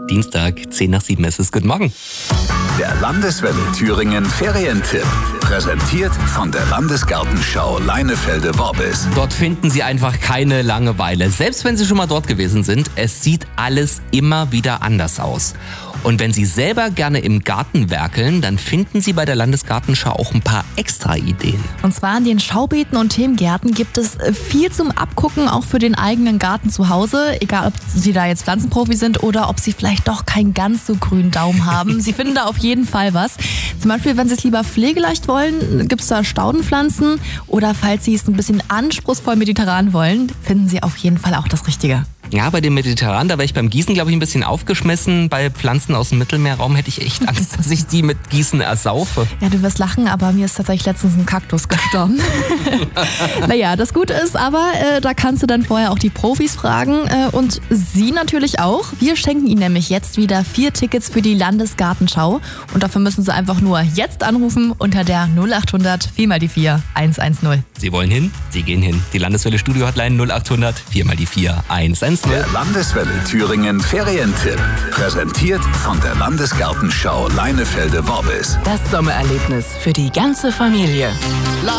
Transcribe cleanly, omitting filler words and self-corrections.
Dienstag, 10 nach 7 ist es. Guten Morgen. Der Landeswelle Thüringen Ferientipp. Präsentiert von der Landesgartenschau Leinefelde-Worbis. Dort finden Sie einfach keine Langeweile. Selbst wenn Sie schon mal dort gewesen sind, es sieht alles immer wieder anders aus. Und wenn Sie selber gerne im Garten werkeln, dann finden Sie bei der Landesgartenschau auch ein paar extra Ideen. Und zwar in den Schaubeeten und Themengärten gibt es viel zum Abgucken, auch für den eigenen Garten zu Hause. Egal, ob Sie da jetzt Pflanzenprofi sind oder ob Sie vielleicht doch keinen ganz so grünen Daumen haben. Sie finden da auf jeden Fall was. Zum Beispiel, wenn Sie es lieber pflegeleicht wollen, gibt es da Staudenpflanzen. Oder falls Sie es ein bisschen anspruchsvoll mediterran wollen, finden Sie auf jeden Fall auch das Richtige. Ja, bei dem Mediterran, da wäre ich beim Gießen, glaube ich, ein bisschen aufgeschmissen. Bei Pflanzen aus dem Mittelmeerraum hätte ich echt Angst, dass ich die mit Gießen ersaufe. Ja, du wirst lachen, aber mir ist tatsächlich letztens ein Kaktus gestorben. Naja, das Gute ist aber, da kannst du dann vorher auch die Profis fragen und sie natürlich auch. Wir schenken ihnen nämlich jetzt wieder 4 Tickets für die Landesgartenschau und dafür müssen sie einfach nur jetzt anrufen unter der 0800 4x4 110. Sie wollen hin? Sie gehen hin. Die Landeswelle Studio Hotline 0800 4x4 110. Der Landeswelle Thüringen Ferientipp. Präsentiert von der Landesgartenschau Leinefelde-Worbis. Das Sommererlebnis für die ganze Familie.